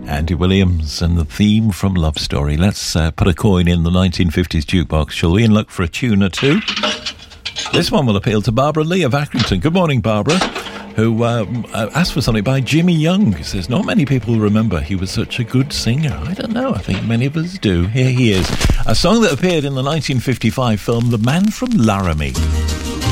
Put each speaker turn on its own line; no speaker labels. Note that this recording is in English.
Andy Williams and the theme from Love Story. Let's put a coin in the 1950s jukebox, shall we, and look for a tune or two. This one will appeal to Barbara Lee of Accrington. Good morning, Barbara, who asked for something by Jimmy Young. Says, not many people remember he was such a good singer. I don't know, I think many of us do. Here he is, a song that appeared in the 1955 film The Man from Laramie.